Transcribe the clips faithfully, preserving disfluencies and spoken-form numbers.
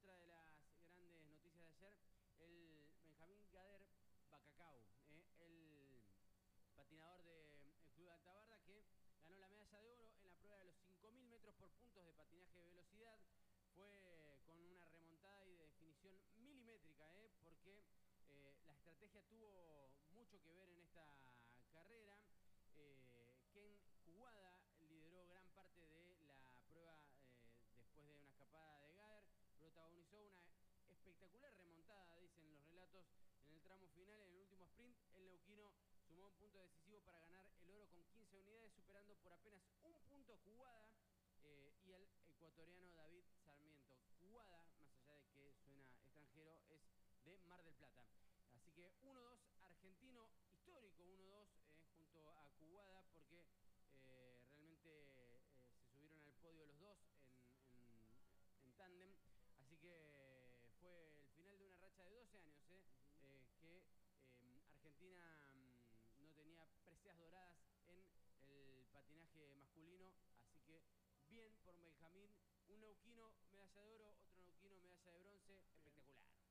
otra de las grandes noticias de ayer, el Benjamín Gader Bacacau, eh, el patinador del Club de Alta Barda, que ganó la medalla de oro en la prueba de los cinco mil metros por puntos de patinaje de velocidad. Fue con una remontada y de definición milimétrica, eh, porque eh, la estrategia tuvo mucho que ver en esta carrera. Eh, Ken Kuwada lideró gran parte de la prueba eh, después de una escapada de Gader. Protagonizó una espectacular remontada, dicen los relatos, en el tramo final. En el último sprint, el neuquino sumó un punto decisivo para ganar el oro con quince unidades, superando por apenas un punto Kuwada eh, y el ecuatoriano David Sarmiento. Kuwada, más allá de que suena extranjero, es de Mar del Plata. Así que uno dos argentino histórico, uno dos eh, junto a Kuwada, porque eh, realmente eh, se subieron al podio los dos en, en, en tándem. Así que fue el final de una racha de doce años eh, uh-huh. eh, que eh, Argentina mmm, no tenía preseas doradas en el patinaje masculino. Así que bien por Benjamín, un neuquino medalla de oro, otro neuquino medalla de bronce, bien. Espectacular.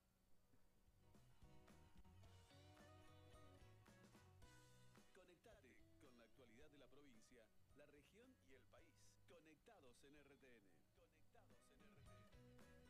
Conectate con la actualidad de la provincia, la región y el país. Conectados en R T N. Conectados en R T N.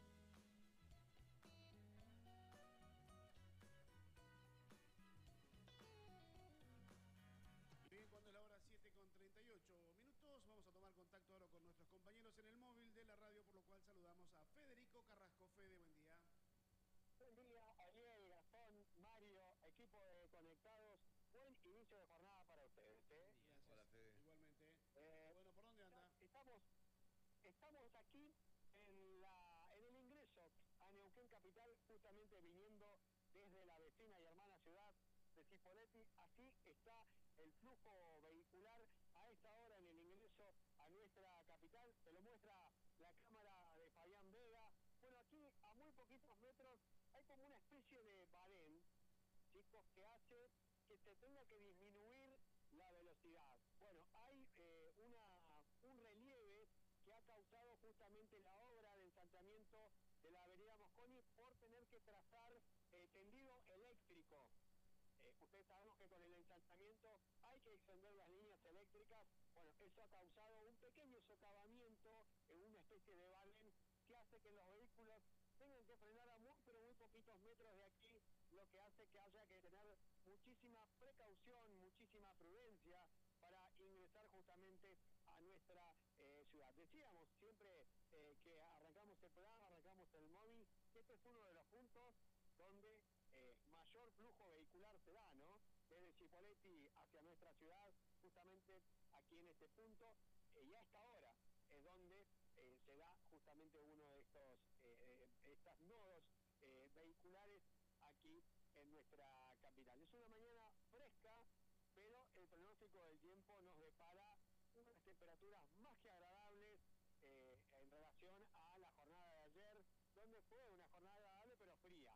Bien, cuando es la hora siete con treinta y ocho minutos, vamos a tomar contacto ahora con nuestros compañeros en el móvil de la radio, por lo cual saludamos a Federico Carrasco. Fede, buen día. Buen día, Ariel, Gastón, Mario, equipo de Conectados. Buen inicio de jornada para ustedes, ¿eh? Gracias. Hola, Fede. Igualmente. Eh, bueno, ¿por dónde anda? Estamos, estamos aquí en, la, en el ingreso a Neuquén Capital, justamente viniendo desde la vecina y hermana ciudad de Cipolletti. Así está el flujo vehicular a esta hora en el ingreso a nuestra capital. Se lo muestra la cámara de Fabián Vega. Bueno, aquí a muy poquitos metros hay como una especie de badén, chicos, que hace que se tenga que disminuir la velocidad. Bueno, hay eh, una, un relieve que ha causado justamente la obra de ensanchamiento de la avenida Mosconi por tener que trazar eh, tendido eléctrico. Eh, ustedes sabemos que con el ensanchamiento hay que extender las líneas eléctricas. Bueno, eso ha causado un pequeño socavamiento en una especie de badén que hace que los vehículos tengan que frenar a muy, pero muy poquitos metros de aquí, lo que hace que haya que tener muchísima precaución, muchísima prudencia para ingresar justamente a nuestra eh, ciudad. Decíamos siempre eh, que arrancamos el programa, arrancamos el móvil, que este es uno de los puntos donde eh, mayor flujo vehicular se da, ¿no? Desde Cipolletti hacia nuestra ciudad, justamente aquí en este punto, eh, y a esta hora es donde eh, se da justamente uno de estos eh, estas nodos eh, vehiculares aquí en nuestra capital. Es una mañana fresca, pero el pronóstico del tiempo nos depara unas temperaturas más que agradables eh, en relación a la jornada de ayer, donde fue una jornada agradable pero fría.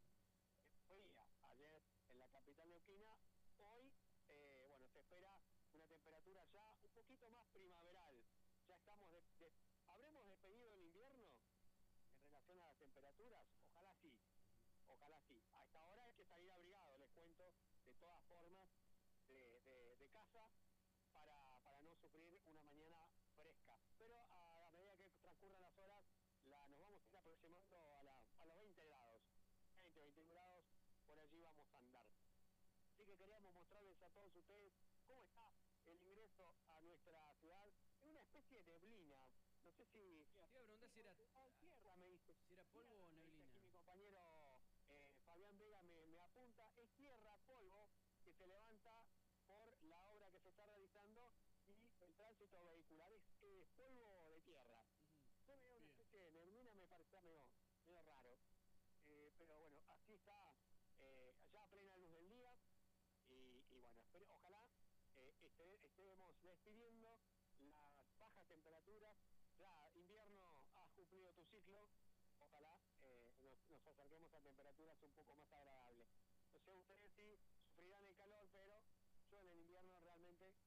Fría ayer en la capital neuquina. Hoy, eh, bueno, se espera una temperatura ya un poquito más primaveral. Ya estamos de, de, ¿habremos despedido el invierno en relación a las temperaturas? Ojalá sí, ojalá sí. A esta hora hay que salir abrigado, les cuento, de todas formas, de, de, de casa, para, para no sufrir una mañana fresca. Pero a, a medida que transcurran las horas, la, nos vamos a ir aproximando a, la, a los veinte grados. veinte, veintiún grados, por allí vamos a andar. Así que queríamos mostrarles a todos ustedes cómo está el ingreso a nuestra ciudad en una especie de neblina. No sé si... Te iba a preguntar si era... Tierra, me dice. Si era polvo tierra, o neblina. Aquí mi compañero eh, Fabián Vega me, me apunta. Es tierra, polvo, que se levanta por la obra que se está realizando y el tránsito vehicular es eh, polvo de tierra. Uh-huh. Yo veía una especie de neblina, me parecía medio, medio raro. Eh, pero bueno, así está eh, ya a plena luz del día. Y, y bueno, espero, ojalá eh, este, estemos despidiendo las bajas temperaturas. Ya invierno ha cumplido tu ciclo, ojalá eh, nos, nos acerquemos a temperaturas un poco más agradables. No sé ustedes si sufrirán el calor, pero yo en el invierno realmente